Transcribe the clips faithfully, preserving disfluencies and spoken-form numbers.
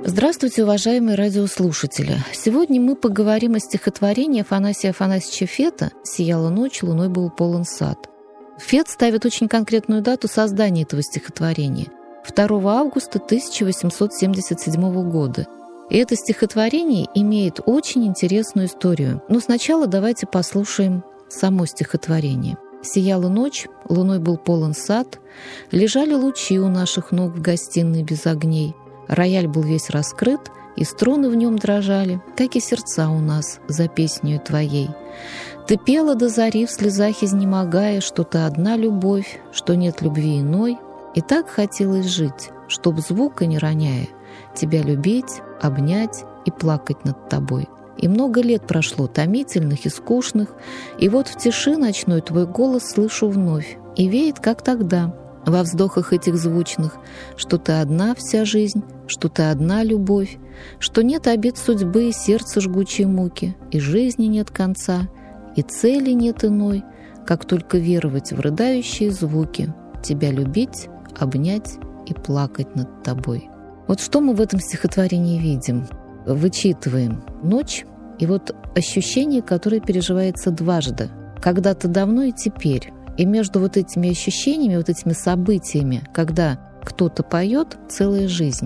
Здравствуйте, уважаемые радиослушатели! Сегодня мы поговорим о стихотворении Афанасия Афанасьевича Фета «Сияла ночь, луной был полон сад». Фет ставит очень конкретную дату создания этого стихотворения – второго августа тысяча восемьсот семьдесят седьмого года. И это стихотворение имеет очень интересную историю. Но сначала давайте послушаем само стихотворение. «Сияла ночь, луной был полон сад, лежали лучи у наших ног в гостиной без огней. Рояль был весь раскрыт, и струны в нем дрожали, как и сердца у нас за песнею твоей. Ты пела до зари в слезах изнемогая, что ты одна любовь, что нет любви иной. И так хотелось жить, чтоб звука не роняя, тебя любить, обнять и плакать над тобой. И много лет прошло, томительных и скучных, и вот в тиши ночной твой голос слышу вновь, и веет, как тогда, во вздохах этих звучных, что ты одна вся жизнь, что ты одна любовь, что нет обид судьбы и сердца жгучей муки, и жизни нет конца, и цели нет иной, как только веровать в рыдающие звуки, тебя любить, обнять и плакать над тобой». Вот что мы в этом стихотворении видим? Вычитываем ночь и вот ощущение, которое переживается дважды, когда-то давно и теперь. И между вот этими ощущениями, вот этими событиями, когда кто-то поет, целая жизнь.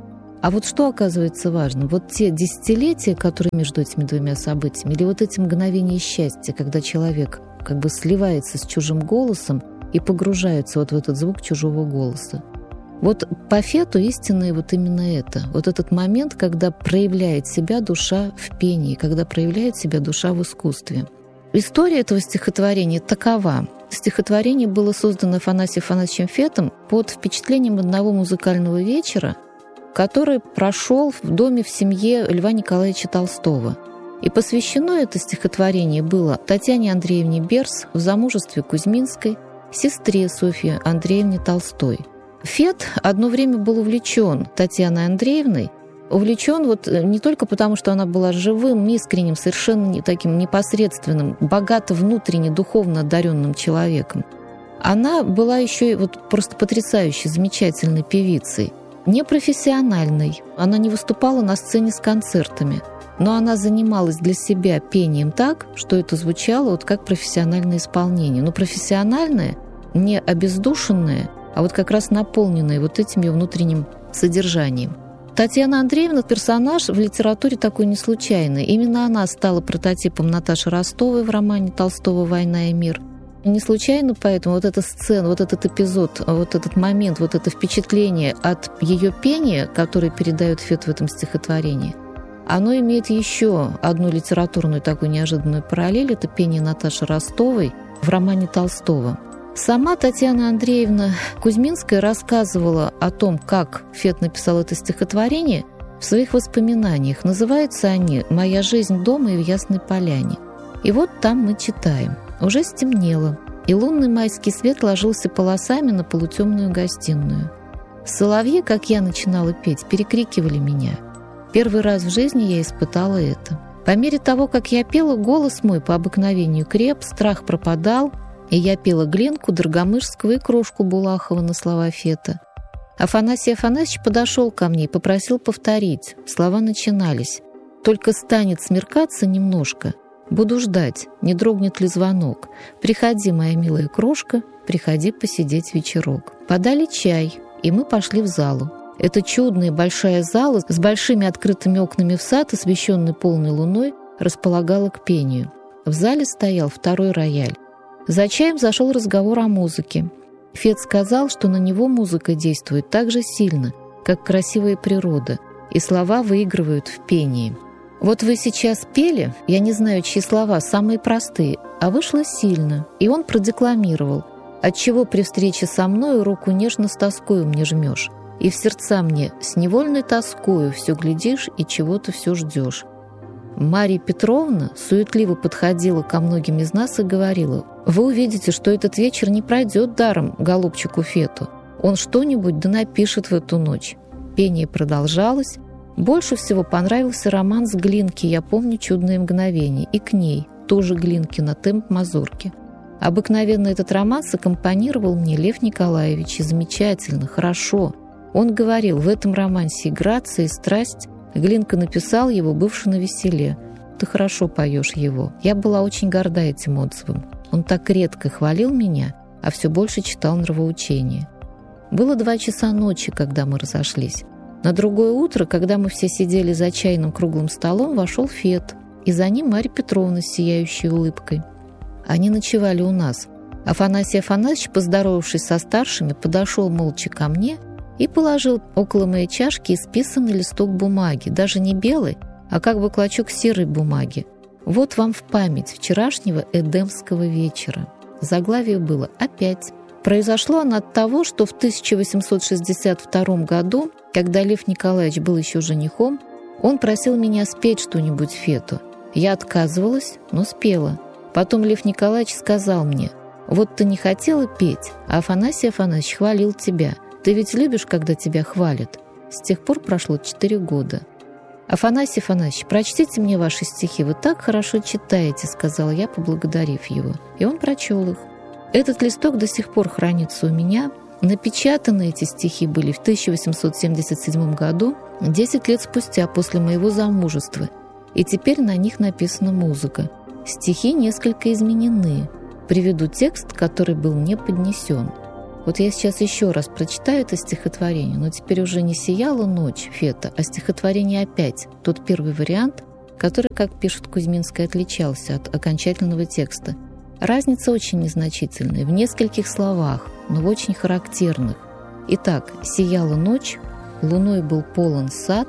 А вот что оказывается важным? Вот те десятилетия, которые между этими двумя событиями, или вот эти мгновения счастья, когда человек как бы сливается с чужим голосом и погружается вот в этот звук чужого голоса. Вот по Фету истинное вот именно это. Вот этот момент, когда проявляет себя душа в пении, когда проявляет себя душа в искусстве. История этого стихотворения такова. Стихотворение было создано Афанасием Афанасьевичем Фетом под впечатлением одного музыкального вечера, который прошел в доме в семье Льва Николаевича Толстого. И посвящено это стихотворение было Татьяне Андреевне Берс в замужестве Кузьминской, сестре Софье Андреевне Толстой. Фет одно время был увлечен Татьяной Андреевной, увлечен вот не только потому, что она была живым, искренним, совершенно не таким непосредственным, богато внутренне, духовно одаренным человеком. Она была еще и вот просто потрясающей, замечательной певицей, непрофессиональной. Она не выступала на сцене с концертами, но она занималась для себя пением так, что это звучало вот как профессиональное исполнение. Но профессиональное, не обездушенное, а вот как раз наполненное вот этим ее внутренним содержанием. Татьяна Андреевна – персонаж в литературе такой не случайный. Именно она стала прототипом Наташи Ростовой в романе Толстого «Война и мир». Не случайно поэтому вот эта сцена, вот этот эпизод, вот этот момент, вот это впечатление от ее пения, которое передает Фет в этом стихотворении, оно имеет еще одну литературную такую неожиданную параллель – это пение Наташи Ростовой в романе Толстого. Сама Татьяна Андреевна Кузьминская рассказывала о том, как Фет написал это стихотворение в своих воспоминаниях. Называются они «Моя жизнь дома и в Ясной Поляне». И вот там мы читаем. Уже стемнело, и лунный майский свет ложился полосами на полутемную гостиную. Соловьи, как я начинала петь, перекрикивали меня. Первый раз в жизни я испытала это. По мере того, как я пела, голос мой по обыкновению креп, страх пропадал, и я пела Гленку, Доргомышского и Крошку Булахова на слова Фета. Афанасий Афанасьевич подошел ко мне и попросил повторить. Слова начинались. «Только станет смеркаться немножко. Буду ждать, не дрогнет ли звонок. Приходи, моя милая Крошка, приходи посидеть вечерок». Подали чай, и мы пошли в залу. Эта чудная большая зала с большими открытыми окнами в сад, освещенный полной луной, располагала к пению. В зале стоял второй рояль. За чаем зашел разговор о музыке. Фет сказал, что на него музыка действует так же сильно, как красивая природа, и слова выигрывают в пении. Вот вы сейчас пели, я не знаю, чьи слова, самые простые, а вышло сильно, и он продекламировал, отчего при встрече со мною руку нежно с тоскою мне жмешь, и в сердца мне с невольной тоскою все глядишь и чего-то все ждешь. Марья Петровна суетливо подходила ко многим из нас и говорила: «Вы увидите, что этот вечер не пройдет даром голубчику Фету. Он что-нибудь да напишет в эту ночь». Пение продолжалось. Больше всего понравился роман с Глинки «Я помню чудное мгновение», и к ней тоже Глинкина «Темп мазурки». Обыкновенно этот роман саккомпанировал мне Лев Николаевич, и замечательно, хорошо. Он говорил, в этом романсе и грация, и страсть. Глинка написал его, бывший навеселе. Ты хорошо поешь его. Я была очень горда этим отзывом. Он так редко хвалил меня, а все больше читал нравоучения. Было два часа ночи, когда мы разошлись. На другое утро, когда мы все сидели за чайным круглым столом, вошел Фет, и за ним Марья Петровна с сияющей улыбкой. Они ночевали у нас. Афанасий Афанасьевич, поздоровавшись со старшими, подошел молча ко мне и положил около моей чашки исписанный листок бумаги, даже не белый, а как бы клочок серой бумаги. Вот вам в память вчерашнего эдемского вечера. Заглавие было «Опять». Произошло оно от того, что в тысяча восемьсот шестьдесят втором году, когда Лев Николаевич был еще женихом, он просил меня спеть что-нибудь Фету. Я отказывалась, но спела. Потом Лев Николаевич сказал мне: «Вот ты не хотела петь, а Афанасий Афанасьевич хвалил тебя. Ты ведь любишь, когда тебя хвалят?» С тех пор прошло четыре года. «Афанасий Афанасьевич, прочтите мне ваши стихи, вы так хорошо читаете», — сказала я, поблагодарив его. И он прочел их. Этот листок до сих пор хранится у меня. Напечатаны эти стихи были в тысяча восемьсот семьдесят седьмом году, десять лет спустя после моего замужества, и теперь на них написана музыка. Стихи несколько изменены. Приведу текст, который был не поднесен. Вот я сейчас еще раз прочитаю это стихотворение, но теперь уже не «Сияла ночь» Фета, а стихотворение «Опять», тот первый вариант, который, как пишет Кузьминская, отличался от окончательного текста. Разница очень незначительная, в нескольких словах, но очень характерных. Итак, «Сияла ночь, луной был полон сад,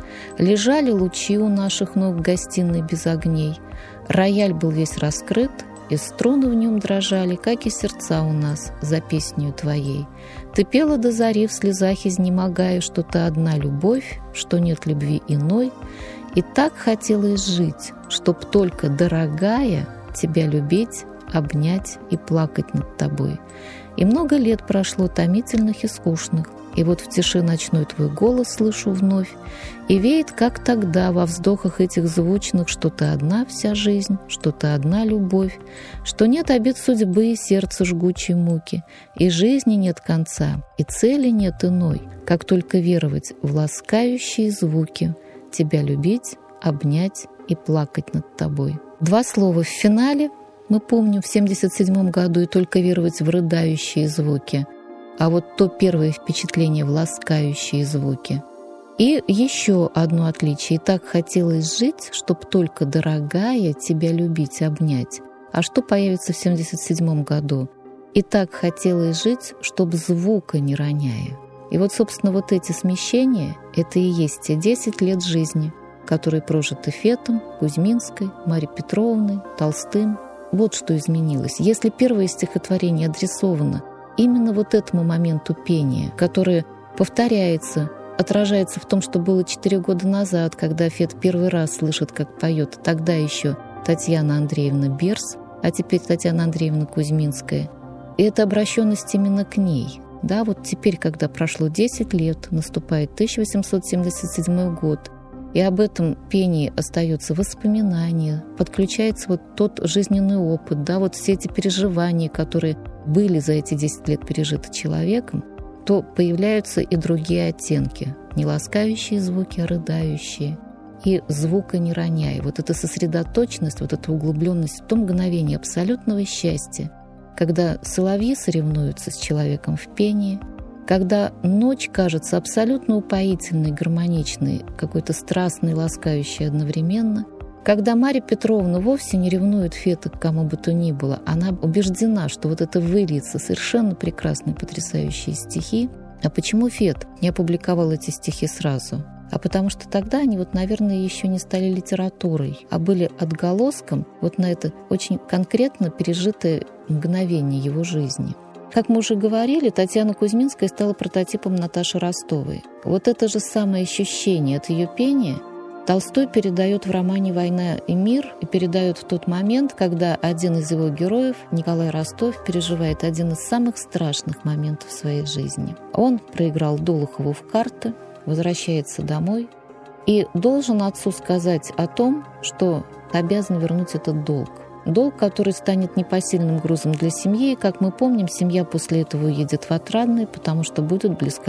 лежали лучи у наших ног в гостиной без огней, рояль был весь раскрыт, и струны в нем дрожали, как и сердца у нас за песнею твоей. Ты пела до зари в слезах изнемогая, что ты одна любовь, что нет любви иной, и так хотелось жить, чтоб только, дорогая, тебя любить, обнять и плакать над тобой. И много лет прошло томительных и скучных, и вот в тиши ночной твой голос слышу вновь, и веет, как тогда, во вздохах этих звучных, что ты одна вся жизнь, что ты одна любовь, что нет обид судьбы и сердца жгучей муки, и жизни нет конца, и цели нет иной, как только веровать в ласкающие звуки, тебя любить, обнять и плакать над тобой». Два слова в финале мы помним в семьдесят седьмом году, и только веровать в рыдающие звуки, а вот то первое впечатление в ласкающие звуки. И еще одно отличие. И так хотелось жить, чтоб только, дорогая, тебя любить, обнять. А что появится в семьдесят седьмом году? И так хотелось жить, чтоб звука не роняя. И вот, собственно, вот эти смещения — это и есть те десять лет жизни, которые прожиты Фетом, Кузьминской, Марьей Петровной, Толстым. Вот что изменилось. Если первое стихотворение адресовано именно вот этому моменту пения, которое повторяется, отражается в том, что было четыре года назад, когда Фет первый раз слышит, как поет тогда еще Татьяна Андреевна Берс, а теперь Татьяна Андреевна Кузьминская. И это обращенность именно к ней. Да, вот теперь, когда прошло десять лет, наступает тысяча восемьсот семьдесят седьмой год, и об этом пении остается воспоминание, подключается вот тот жизненный опыт, да, вот все эти переживания, которые были за эти десять лет пережиты человеком, то появляются и другие оттенки. Не ласкающие звуки, а рыдающие. И звука не роняя. Вот эта сосредоточенность, вот эта углубленность в том мгновении абсолютного счастья, когда соловьи соревнуются с человеком в пении, когда ночь кажется абсолютно упоительной, гармоничной, какой-то страстной, ласкающей одновременно, когда Марья Петровна вовсе не ревнует Фета к кому бы то ни было, она убеждена, что вот это выльется совершенно прекрасные, потрясающие стихи. А почему Фет не опубликовал эти стихи сразу? А потому что тогда они, вот, наверное, еще не стали литературой, а были отголоском вот на это очень конкретно пережитое мгновение его жизни. Как мы уже говорили, Татьяна Кузьминская стала прототипом Наташи Ростовой. Вот это же самое ощущение от ее пения Толстой передает в романе «Война и мир» и передает в тот момент, когда один из его героев, Николай Ростов, переживает один из самых страшных моментов в своей жизни. Он проиграл Долохову в карты, возвращается домой и должен отцу сказать о том, что обязан вернуть этот долг. Долг, который станет непосильным грузом для семьи, и, как мы помним, семья после этого уедет в Отрадное, потому что будет близка к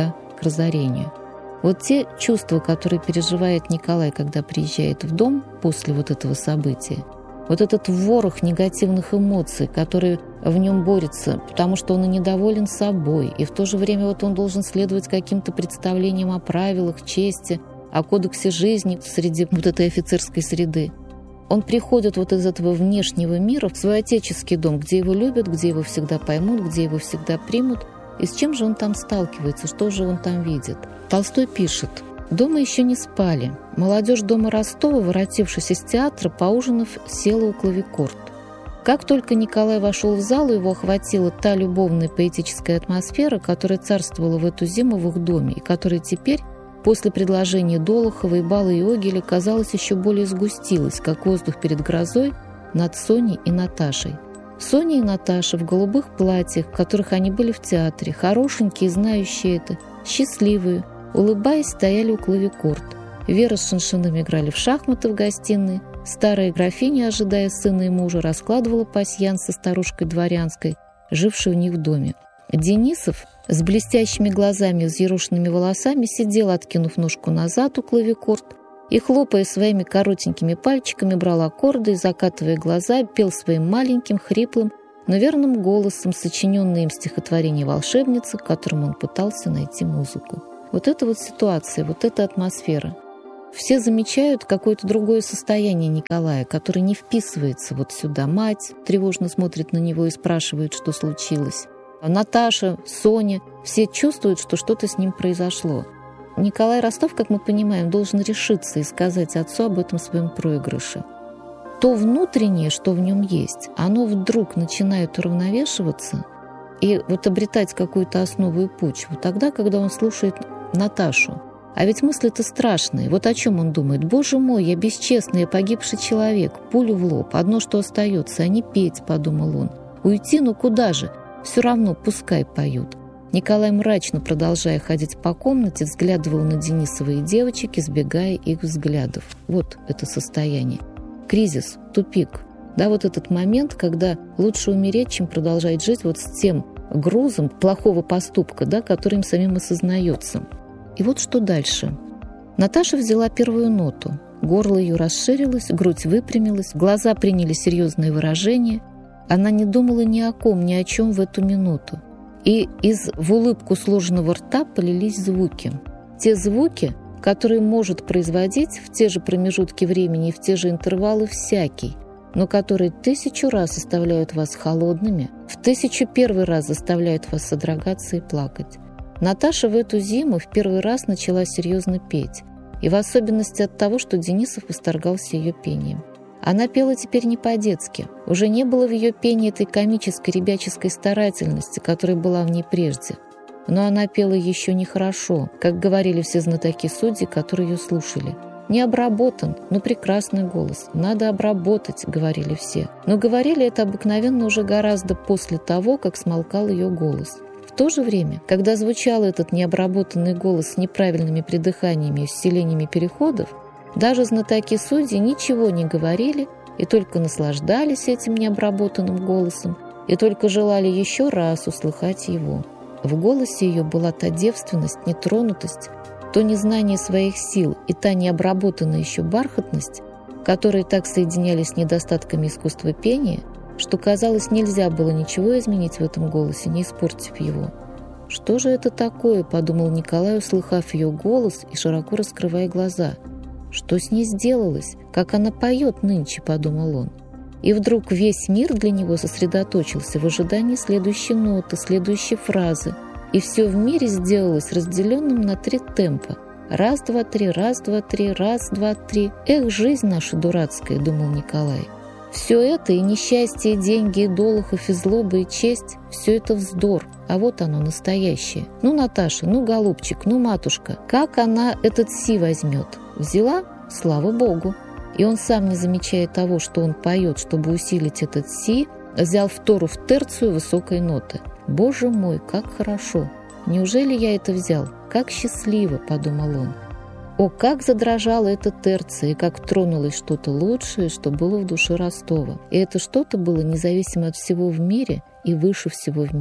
разорению. Вот те чувства, которые переживает Николай, когда приезжает в дом после вот этого события, вот этот ворох негативных эмоций, которые в нем борются, потому что он и недоволен собой, и в то же время вот он должен следовать каким-то представлениям о правилах, чести, о кодексе жизни среди вот этой офицерской среды. Он приходит вот из этого внешнего мира в свой отеческий дом, где его любят, где его всегда поймут, где его всегда примут. И с чем же он там сталкивается, что же он там видит? Толстой пишет: «Дома еще не спали. Молодежь дома Ростова, воротившись из театра, поужинав, села у клавикорд. Как только Николай вошел в зал, его охватила та любовная поэтическая атмосфера, которая царствовала в эту зиму в их доме, и которая теперь, после предложения Долохова и бала Иогеля, казалось, еще более сгустилась, как воздух перед грозой, над Соней и Наташей. Соня и Наташа в голубых платьях, в которых они были в театре, хорошенькие, знающие это, счастливые, улыбаясь, стояли у клавикорд. Вера с Шиншиным играли в шахматы в гостиной. Старая графиня, ожидая сына и мужа, раскладывала пасьянс со старушкой дворянской, жившей у них в доме. Денисов с блестящими глазами и взъерошенными волосами сидел, откинув ножку назад у клавикорд, и, хлопая своими коротенькими пальчиками, брал аккорды и, закатывая глаза, пел своим маленьким, хриплым, но верным голосом сочиненное им стихотворение «Волшебница», к которому он пытался найти музыку. Вот эта вот ситуация, вот эта атмосфера. Все замечают какое-то другое состояние Николая, которое не вписывается вот сюда. Мать тревожно смотрит на него и спрашивает, что случилось. Наташа, Соня, все чувствуют, что что-то с ним произошло. Николай Ростов, как мы понимаем, должен решиться и сказать отцу об этом своем проигрыше. То внутреннее, что в нем есть, оно вдруг начинает уравновешиваться и вот обретать какую-то основу и почву тогда, когда он слушает Наташу. А ведь мысли-то страшные. Вот о чем он думает. «Боже мой, я бесчестный, я погибший человек, пулю в лоб, одно, что остается, а не петь», — подумал он. «Уйти, ну куда же? Все равно, пускай поют». Николай, мрачно продолжая ходить по комнате, взглядывал на Денисова и девочек, избегая их взглядов. Вот это состояние. Кризис, тупик. Да, вот этот момент, когда лучше умереть, чем продолжать жить вот с тем грузом плохого поступка, да, который им самим осознается. И вот что дальше. Наташа взяла первую ноту. Горло ее расширилось, грудь выпрямилась, глаза приняли серьезное выражение. Она не думала ни о ком, ни о чем в эту минуту. И из в улыбку сложенного рта полились звуки. Те звуки, которые может производить в те же промежутки времени и в те же интервалы всякий, но которые тысячу раз оставляют вас холодными, в тысячу первый раз заставляют вас содрогаться и плакать. Наташа в эту зиму в первый раз начала серьезно петь, и в особенности от того, что Денисов восторгался ее пением. Она пела теперь не по-детски. Уже не было в ее пении этой комической ребяческой старательности, которая была в ней прежде. Но она пела еще нехорошо, как говорили все знатоки судьи, которые ее слушали. Не обработан, но прекрасный голос. Надо обработать, говорили все. Но говорили это обыкновенно уже гораздо после того, как смолкал ее голос. В то же время, когда звучал этот необработанный голос с неправильными придыханиями и усилениями переходов, даже знатоки судьи ничего не говорили и только наслаждались этим необработанным голосом и только желали еще раз услыхать его. В голосе ее была та девственность, нетронутость, то незнание своих сил и та необработанная еще бархатность, которые так соединялись с недостатками искусства пения, что, казалось, нельзя было ничего изменить в этом голосе, не испортив его. «Что же это такое?» – подумал Николай, услыхав ее голос и широко раскрывая глаза. «Что с ней сделалось? Как она поет нынче?» – подумал он. И вдруг весь мир для него сосредоточился в ожидании следующей ноты, следующей фразы. И все в мире сделалось разделенным на три темпа. Раз, два, три, раз, два, три, раз, два, три. «Эх, жизнь наша дурацкая», – думал Николай. Все это, и несчастье, и деньги, и Долохов, и злоба, и честь – все это вздор, а вот оно настоящее. Ну, Наташа, ну, голубчик, ну, матушка, как она этот си возьмет? Взяла? Слава Богу. И он сам, не замечая того, что он поет, чтобы усилить этот си, взял втору в терцию высокой ноты. «Боже мой, как хорошо! Неужели я это взял? Как счастливо!» – подумал он. О, как задрожала эта терция, и как тронулось что-то лучшее, что было в душе Ростова. И это что-то было независимо от всего в мире и выше всего в мире.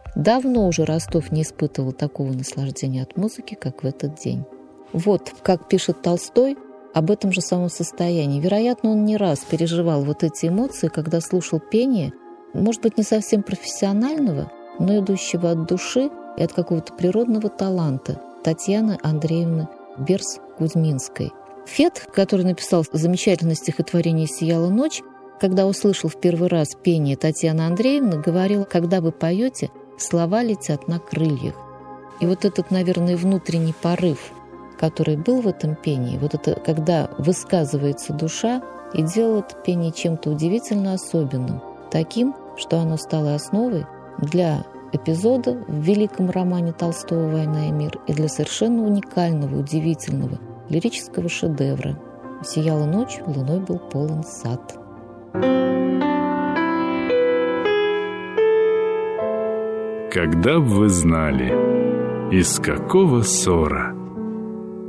Давно уже Ростов не испытывал такого наслаждения от музыки, как в этот день. Вот, как пишет Толстой, об этом же самом состоянии. Вероятно, он не раз переживал вот эти эмоции, когда слушал пение, может быть, не совсем профессионального, но идущего от души и от какого-то природного таланта Татьяны Андреевны Берс-Кузьминской. Фет, который написал замечательное стихотворение «Сияла ночь», когда услышал в первый раз пение Татьяны Андреевны, говорил: «Когда вы поете, слова летят на крыльях». И вот этот, наверное, внутренний порыв, который был в этом пении, вот это, когда высказывается душа, и делает пение чем-то удивительно особенным, таким, что оно стало основой для эпизода в великом романе Толстого «Война и мир» и для совершенно уникального, удивительного лирического шедевра «Сияла ночь, луной был полон сад». Когда б вы знали, из какого ссора